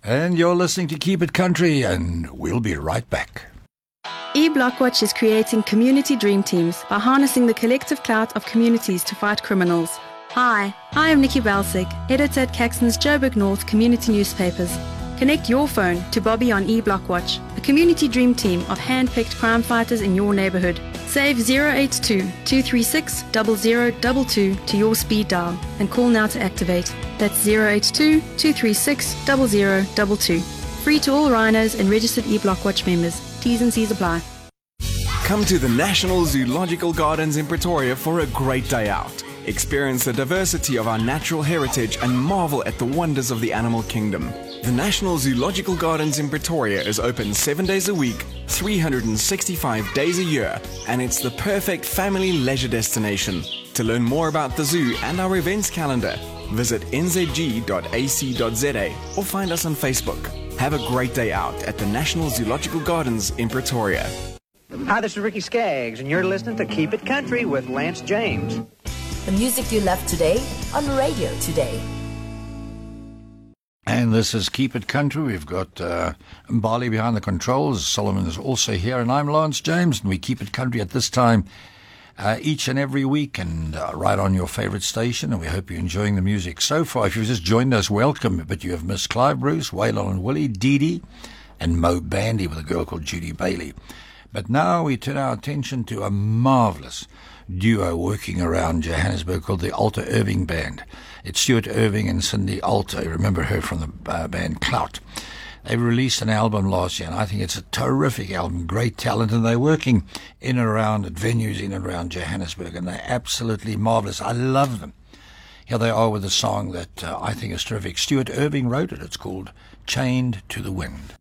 And you're listening to Keep It Country, and we'll be right back. eBlockwatch is creating community dream teams by harnessing the collective clout of communities to fight criminals. Hi, I am Nikki Balsick, editor at Caxton's Joburg North community newspapers. Connect your phone to Bobby on eBlockwatch, a community dream team of hand-picked crime fighters in your neighborhood. Save 082-236-0022 to your speed dial and call now to activate. That's 082-236-0022. Free to all rhinos and registered eBlockwatch members. T's and C's apply. Come to the National Zoological Gardens in Pretoria for a great day out. Experience the diversity of our natural heritage and marvel at the wonders of the animal kingdom. The National Zoological Gardens in Pretoria is open 7 days a week, 365 days a year, and it's the perfect family leisure destination. To learn more about the zoo and our events calendar, visit nzg.ac.za or find us on Facebook. Have a great day out at the National Zoological Gardens in Pretoria. Hi, this is Ricky Skaggs, and you're listening to Keep It Country with Lance James. The music you love today on radio today. And this is Keep It Country. We've got Mbali behind the controls. Solomon is also here, and I'm Lance James, and we keep it country at this time each and every week, and right on your favourite station, and we hope you're enjoying the music so far. If you've just joined us, welcome, but you have missed Clive Bruce, Waylon and Willie, Dee Dee, and Mo Bandy with a girl called Judy Bailey. But now we turn our attention to a marvellous duo working around Johannesburg called the Alter Irving Band. It's Stuart Irving and Cindy Alter. You remember her from the band Clout. They released an album last year, and I think it's a terrific album, great talent, and they're working in and around at venues in and around Johannesburg, and they're absolutely marvellous. I love them. Here they are with a song that I think is terrific. Stuart Irving wrote it. It's called Chained to the Wind.